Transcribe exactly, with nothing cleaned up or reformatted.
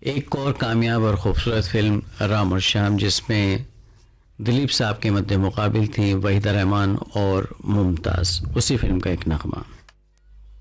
एक और कामयाब और ख़ूबसूरत फिल्म राम और श्याम, जिसमें दिलीप साहब के मद्दे मुकाबिल थी वहीदा रहमान और मुमताज़, उसी फिल्म का एक नगमा।